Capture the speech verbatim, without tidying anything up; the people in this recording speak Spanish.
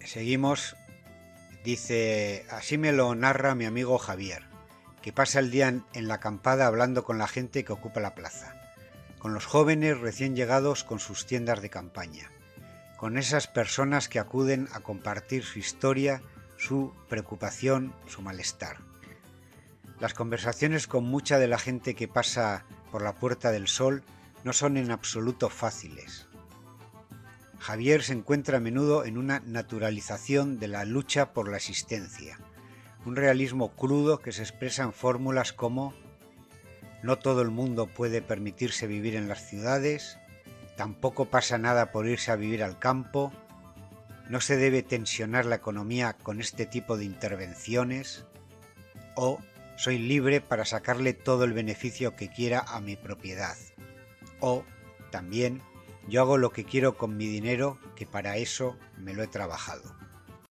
Seguimos, dice, así me lo narra mi amigo Javier, que pasa el día en la acampada hablando con la gente que ocupa la plaza, con los jóvenes recién llegados con sus tiendas de campaña, con esas personas que acuden a compartir su historia, su preocupación, su malestar. Las conversaciones con mucha de la gente que pasa por la Puerta del Sol no son en absoluto fáciles. Javier se encuentra a menudo en una naturalización de la lucha por la existencia, un realismo crudo que se expresa en fórmulas como no todo el mundo puede permitirse vivir en las ciudades, tampoco pasa nada por irse a vivir al campo, no se debe tensionar la economía con este tipo de intervenciones, o soy libre para sacarle todo el beneficio que quiera a mi propiedad, o también yo hago lo que quiero con mi dinero, que para eso me lo he trabajado.